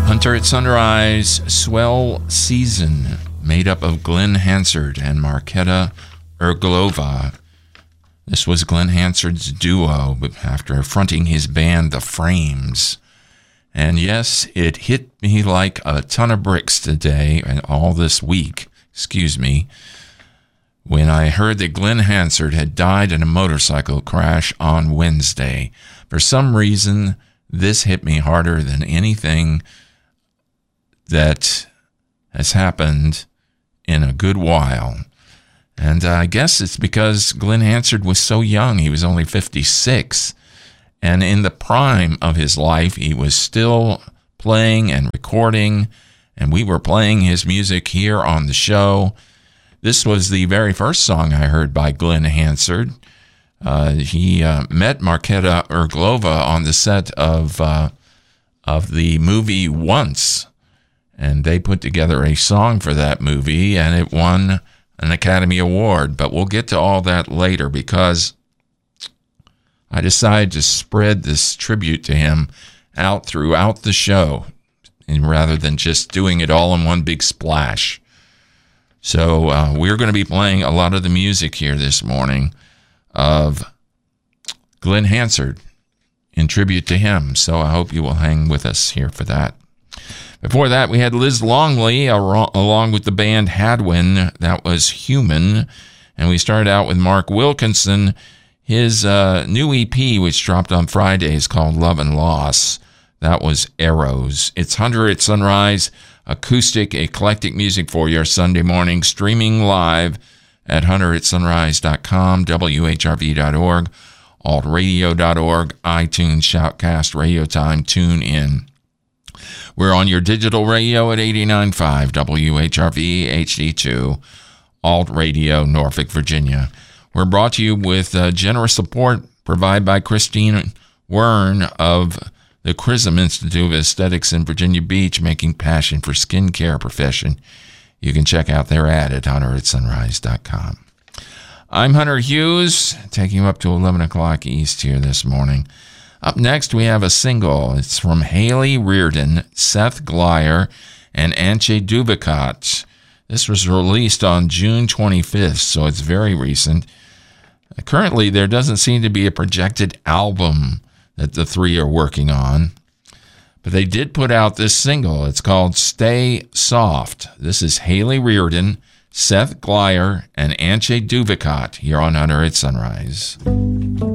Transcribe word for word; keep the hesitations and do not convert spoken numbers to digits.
Hunter at Sunrise, Swell Season, made up of Glenn Hansard and Marketa Irglova. This was Glenn Hansard's duo after fronting his band, The Frames. And yes, it hit me like a ton of bricks today, and all this week, excuse me, when I heard that Glenn Hansard had died in a motorcycle crash on Wednesday. For some reason, this hit me harder than anything that has happened in a good while. And uh, I guess it's because Glenn Hansard was so young. He was only fifty-six. And in the prime of his life, he was still playing and recording. And we were playing his music here on the show. This was the very first song I heard by Glenn Hansard. Uh, he uh, met Marketa Irglova on the set of uh, of the movie Once. And they put together a song for that movie, and it won an Academy Award. But we'll get to all that later because I decided to spread this tribute to him out throughout the show, and rather than just doing it all in one big splash. So uh, we're going to be playing a lot of the music here this morning of Glenn Hansard in tribute to him. So I hope you will hang with us here for that. Before that, we had Liz Longley along with the band Hadwin. That was Human. And we started out with Mark Wilkinson. His uh, new E P, which dropped on Friday, is called Love and Loss. That was Arrows. It's Hunter at Sunrise, acoustic, eclectic music for your Sunday morning, streaming live at hunter at sunrise dot com, W H R V dot org, alt radio dot org, iTunes, Shoutcast, Radio Time, Tune In. We're on your digital radio at eighty-nine point five W H R V H D two, Alt Radio, Norfolk, Virginia. We're brought to you with uh, generous support provided by Christine Wern of the Chrism Institute of Aesthetics in Virginia Beach, making passion for skincare profession. You can check out their ad at hunter at sunrise dot com. I'm Hunter Hughes, taking you up to eleven o'clock East here this morning. Up next, we have a single. It's from Haley Reardon, Seth Glyer, and Antje Duvakot. This was released on June twenty-fifth, so it's very recent. Currently, there doesn't seem to be a projected album that the three are working on, but they did put out this single. It's called Stay Soft. This is Haley Reardon, Seth Glyer, and Antje Duvakot here on Hunter at Sunrise.